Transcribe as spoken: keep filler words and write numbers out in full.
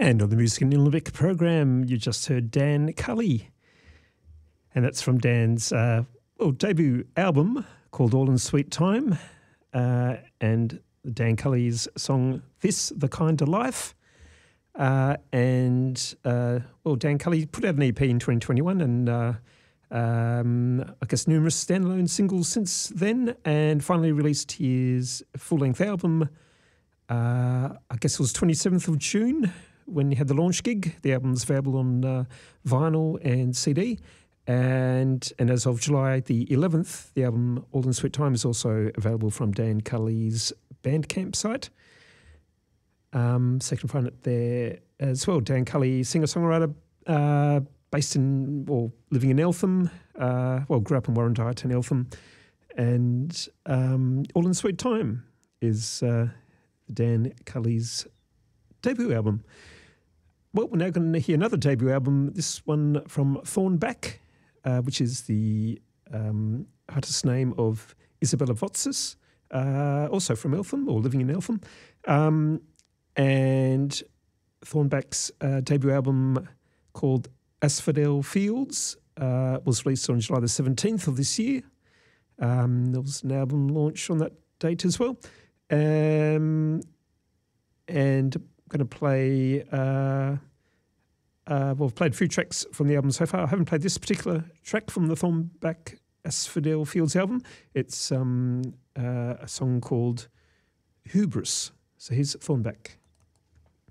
And on the Music in Nunavik program, you just heard Dan Cully. And that's from Dan's uh, well, debut album called All in Sweet Time. Uh, and Dan Cully's song, This, The Kind of Life. Uh, and, uh, well, Dan Cully put out an E P in twenty twenty-one and uh, um, I guess numerous standalone singles since then, and finally released his full-length album, uh, I guess it was twenty-seventh of June when he had the launch gig. The album's available on uh, vinyl and C D. And and as of July the eleventh, the album All in Sweet Time is also available from Dan Cully's Bandcamp site. Um, so you can find it there as well. Dan Cully, singer-songwriter, uh, based in, or living in Eltham. Uh, well, grew up in Warrandyte in Eltham. And um, All in Sweet Time is uh, Dan Cully's debut album. Well, we're now going to hear another debut album, this one from Thornback, uh, which is the um, artist name of Isabella Votsis, uh, also from Eltham, or living in Eltham. Um, and Thornback's uh, debut album called Asphodel Fields uh, was released on July the seventeenth of this year. Um, there was an album launch on that date as well. Um, and I'm going to play... Uh, Uh, well, I've played a few tracks from the album so far. I haven't played this particular track from the Thornback Asphodel Fields album. It's um, uh, a song called Hubris. So here's Thornback.